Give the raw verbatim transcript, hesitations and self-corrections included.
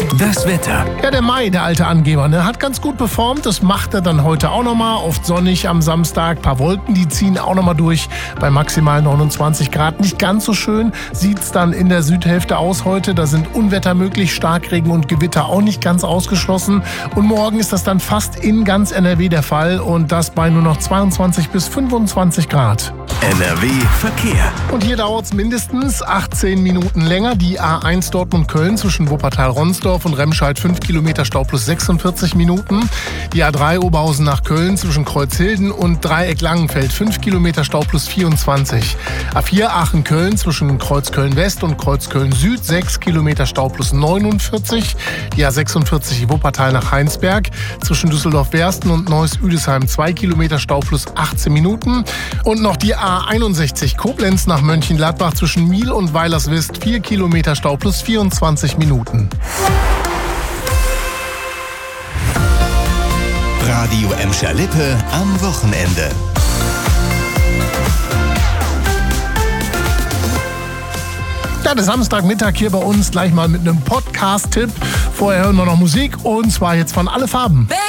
Das Wetter. Ja, der Mai, der alte Angeber, ne, hat ganz gut performt. Das macht er dann heute auch nochmal. Oft sonnig am Samstag. Ein paar Wolken, die ziehen auch nochmal durch. Bei maximal neunundzwanzig Grad. Nicht ganz so schön sieht's dann in der Südhälfte aus heute. Da sind Unwetter möglich, Starkregen und Gewitter auch nicht ganz ausgeschlossen. Und morgen ist das dann fast in ganz N R W der Fall. Und das bei nur noch zweiundzwanzig bis fünfundzwanzig Grad. N R W Verkehr. Und hier dauert's mindestens achtzehn Minuten länger. Die A eins Dortmund-Köln zwischen Wuppertal-Ronsdorf und Remscheid fünf Kilometer Stau plus sechsundvierzig Minuten. Die A drei Oberhausen nach Köln zwischen Kreuzhilden und Dreieck-Langenfeld fünf Kilometer Stau plus vierundzwanzig. A vier Aachen-Köln zwischen Kreuzköln-West und Kreuzköln-Süd sechs Kilometer Stau plus neunundvierzig. Die A sechsundvierzig Wuppertal nach Heinsberg zwischen Düsseldorf-Wersten und Neuss-Üdesheim zwei Kilometer Stau plus achtzehn Minuten. Und noch die A einundsechzig Koblenz nach Mönchengladbach zwischen Miel und Weilerswist vier Kilometer Stau plus vierundzwanzig Minuten. Radio Emscher-Lippe am Wochenende. Ja, der Samstagmittag hier bei uns gleich mal mit einem Podcast-Tipp. Vorher hören wir noch Musik und zwar jetzt von Alle Farben.